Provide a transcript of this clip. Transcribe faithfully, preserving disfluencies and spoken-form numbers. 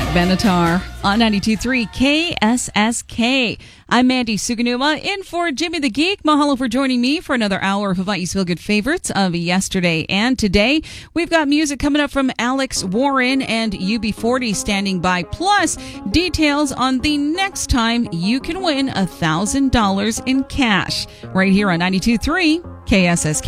Benatar on ninety-two point three K S S K. I'm Mandy Suganuma in for Jimmy the Geek. Mahalo for joining me for another hour of Hawaii's Feel Good favorites of yesterday and today. We've got music coming up from Alex Warren and U B forty standing by, plus details on the next time you can win one thousand dollars in cash right here on ninety-two point three K S S K.